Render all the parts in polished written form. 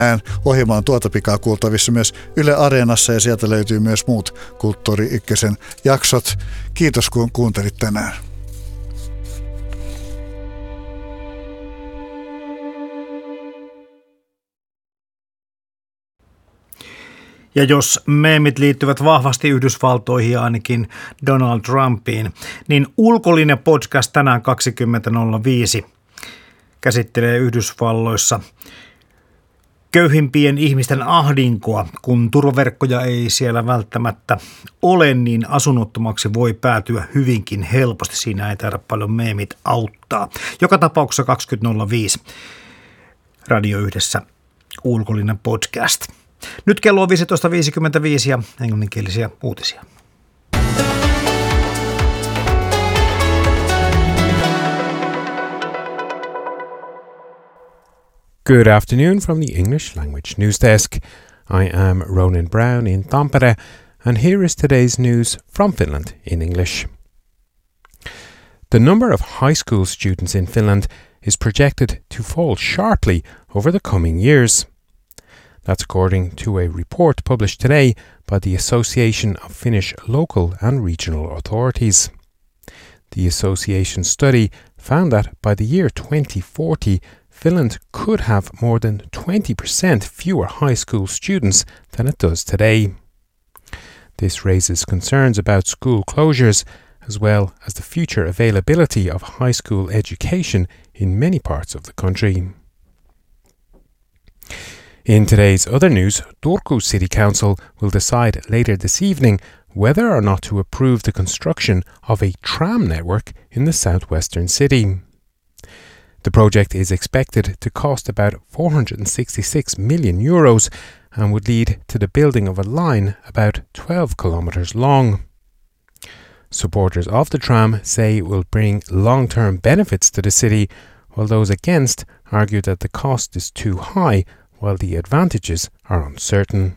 Ohjelma on tuota pikaa kuultavissa myös Yle Areenassa ja sieltä löytyy myös muut Kulttuuri Ykkösen jaksot. Kiitos kun kuuntelit tänään. Ja jos meemit liittyvät vahvasti Yhdysvaltoihin ja ainakin Donald Trumpiin, niin Ulkolinja podcast tänään 20.05 käsittelee Yhdysvalloissa köyhimpien ihmisten ahdinkoa. Kun turvaverkkoja ei siellä välttämättä ole, niin asunnottomaksi voi päätyä hyvinkin helposti. Siinä ei taida paljon meemit auttaa. Joka tapauksessa 20.05 Radio Yhdessä Ulkolinjan podcast. Nyt kello on 15.55 ja englanninkielisiä uutisia. Good afternoon from the English Language News Desk. I am Ronan Brown in Tampere, and here is today's news from Finland in English. The number of high school students in Finland is projected to fall sharply over the coming years. That's according to a report published today by the Association of Finnish Local and Regional Authorities. The association study found that by the year 2040, Finland could have more than 20% fewer high school students than it does today. This raises concerns about school closures as well as the future availability of high school education in many parts of the country. In today's other news, Turku City Council will decide later this evening whether or not to approve the construction of a tram network in the southwestern city. The project is expected to cost about 466 million euros and would lead to the building of a line about 12 kilometres long. Supporters of the tram say it will bring long-term benefits to the city, while those against argue that the cost is too high while the advantages are uncertain.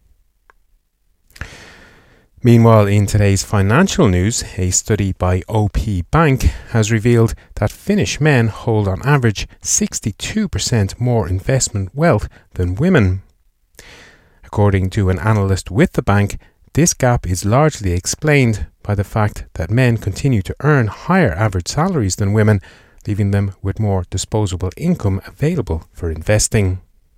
Meanwhile, in today's financial news, a study by OP Bank has revealed that Finnish men hold on average 62% more investment wealth than women. According to an analyst with the bank, this gap is largely explained by the fact that men continue to earn higher average salaries than women, leaving them with more disposable income available for investing.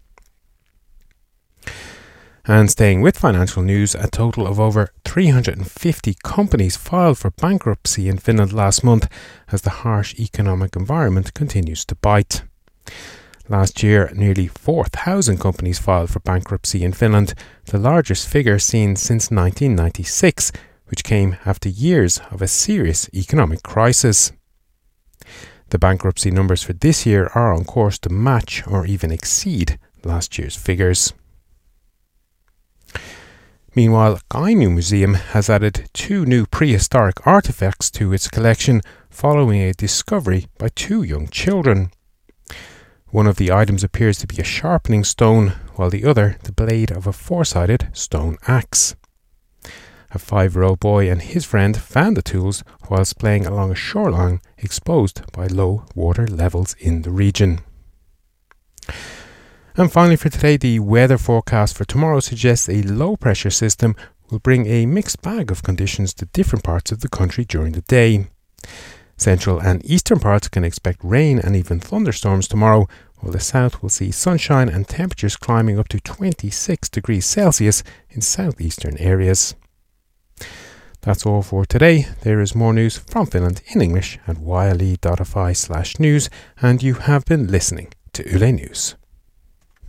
And staying with financial news, a total of over 350 companies filed for bankruptcy in Finland last month as the harsh economic environment continues to bite. Last year, nearly 4,000 companies filed for bankruptcy in Finland, the largest figure seen since 1996, which came after years of a serious economic crisis. The bankruptcy numbers for this year are on course to match or even exceed last year's figures. Meanwhile, Kainuu Museum has added 2 new prehistoric artifacts to its collection following a discovery by 2 young children. One of the items appears to be a sharpening stone, while the other the blade of a 4-sided stone axe. A 5-year-old boy and his friend found the tools whilst playing along a shoreline exposed by low water levels in the region. And finally for today, the weather forecast for tomorrow suggests a low-pressure system will bring a mixed bag of conditions to different parts of the country during the day. Central and eastern parts can expect rain and even thunderstorms tomorrow, while the south will see sunshine and temperatures climbing up to 26 degrees Celsius in southeastern areas. That's all for today. There is more news from Finland in English at yle.fi/news, and you have been listening to Yle News.